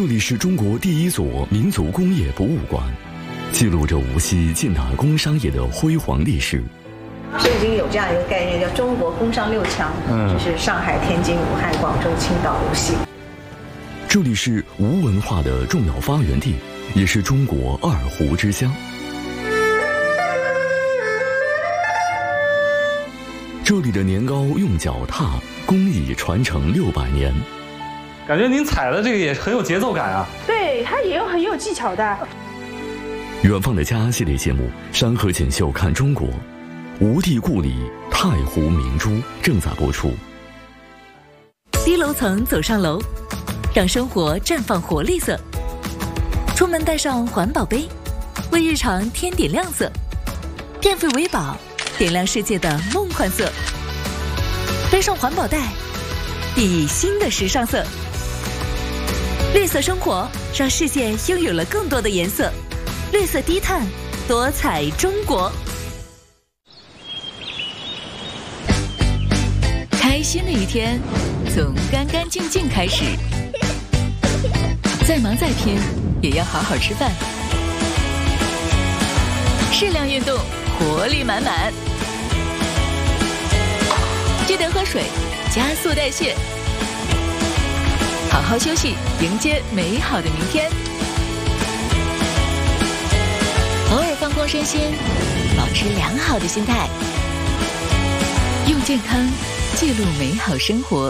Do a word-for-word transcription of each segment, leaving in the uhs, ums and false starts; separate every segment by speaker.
Speaker 1: 里是中国第一座民族工业博物馆，记录着无锡近代工商业的辉煌历史。
Speaker 2: 是已经有这样一个概念，叫中国工商六强，嗯，就是上海、天津、武汉、广州、青岛、无锡。
Speaker 1: 这里是吴文化的重要发源地，也是中国二胡之乡。这里的年糕用脚踏，工艺传承六百年。
Speaker 3: 感觉您踩的这个也很有节奏感啊。
Speaker 4: 对，它也有很有技巧的。
Speaker 1: 远方的家系列节目《山河锦绣看中国》，吴地故里太湖明珠正在播出。
Speaker 5: 低楼层走上楼，让生活绽放活力色。出门带上环保杯，为日常添点亮色。电费为宝，点亮世界的梦幻色。背上环保袋，熠熠新的时尚色。绿色生活，让世界拥有了更多的颜色。绿色低碳，多彩中国。开心的一天，从干干净净开始。再忙再拼，也要好好吃饭。适量运动，活力满满。记得喝水，加速代谢。好好休息，迎接美好的明天。偶尔放空身心，保持良好的心态，用健康记录美好生活。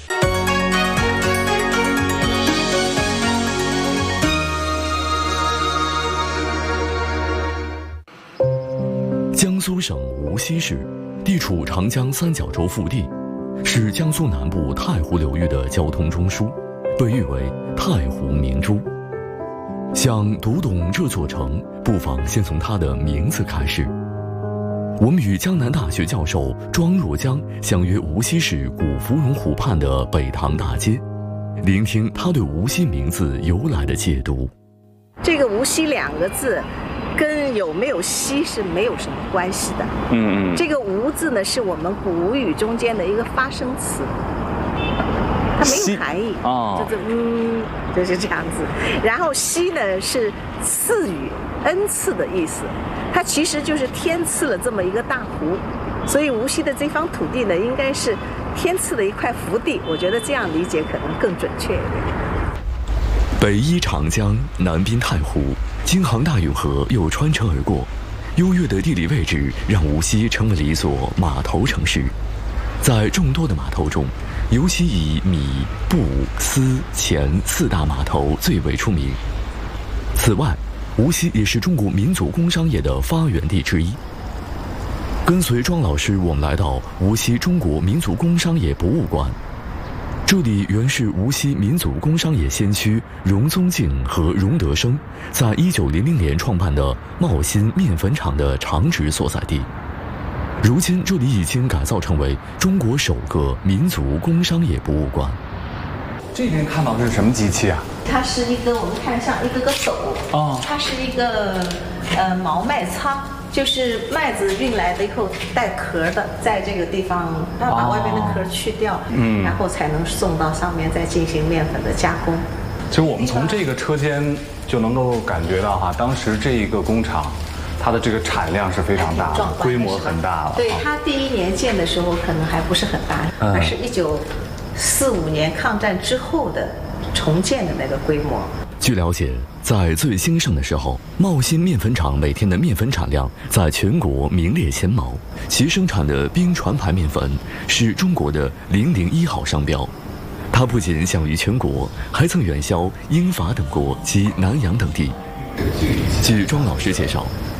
Speaker 1: 江苏省无锡市地处长江三角洲腹地，是江苏南部太湖流域的交通中枢，被誉为太湖明珠。想读懂这座城，不妨先从它的名字开始。我们与江南大学教授庄若江相约无锡市古芙蓉湖畔的北塘大街，聆听他对无锡名字由来的解读。
Speaker 2: 这个无锡两个字跟有没有锡是没有什么关系的。
Speaker 3: 嗯嗯。
Speaker 2: 这个吴字呢，是我们古语中间的一个发声词，它没有含义啊，哦、就是嗯，就是这样子。然后锡呢是赐予、恩赐的意思，它其实就是天赐了这么一个大湖，所以无锡的这方土地呢，应该是天赐的一块福地。我觉得这样理解可能更准确一点。
Speaker 1: 北依长江，南滨太湖，京杭大运河又穿城而过，优越的地理位置让无锡成为了一座码头城市。在众多的码头中，尤其以米、布、丝、钱四大码头最为出名。此外，无锡也是中国民族工商业的发源地之一。跟随庄老师，我们来到无锡中国民族工商业博物馆。这里原是无锡民族工商业先驱荣宗敬和荣德生在一九零零年创办的茂新面粉厂的常址所在地。如今，这里已经改造成为中国首个民族工商业博物馆。
Speaker 3: 这边看到的是什么机器啊？
Speaker 2: 它是一个，我们看像一个个斗哦，它是一个呃毛麦仓。就是麦子运来的以后带壳的，在这个地方要把外边的壳去掉，哦、嗯，然后才能送到上面再进行面粉的加工。
Speaker 3: 其实我们从这个车间就能够感觉到哈，当时这一个工厂，它的这个产量是非常大的，规模很大了。
Speaker 2: 对，它第一年建的时候可能还不是很大，嗯、而是一九四五年抗战之后的重建的那个规模。
Speaker 1: 据了解，在最兴盛的时候，茂新面粉厂每天的面粉产量在全国名列前茅，其生产的冰船牌面粉是中国的零零一号商标。它不仅享誉全国，还曾远销英法等国及南洋等地。据庄老师介绍，